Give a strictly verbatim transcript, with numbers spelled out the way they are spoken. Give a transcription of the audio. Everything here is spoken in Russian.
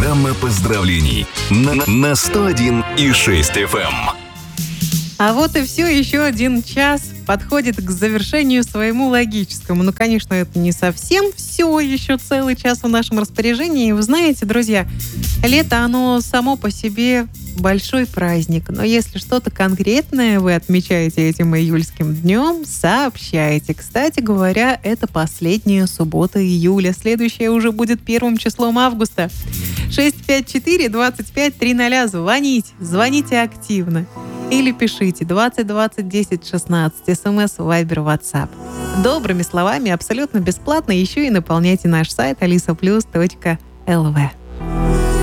Программа поздравлений на, на сто один и шесть эф эм. А вот и все, еще один час подходит к завершению своему логическому. Ну, конечно, это не совсем все, еще целый час в нашем распоряжении. И вы знаете, друзья, лето, оно само по себе большой праздник. Но если что-то конкретное вы отмечаете этим июльским днем, сообщайте. Кстати говоря, это последняя суббота июля. Следующая уже будет первым числом августа. шесть пять четыре двадцать пять тридцать. Звоните, звоните активно. Или пишите двадцать двадцать десять шестнадцать, смс, вайбер, ватсап. Добрыми словами, абсолютно бесплатно, еще и наполняйте наш сайт алиса плюс точка эл ви.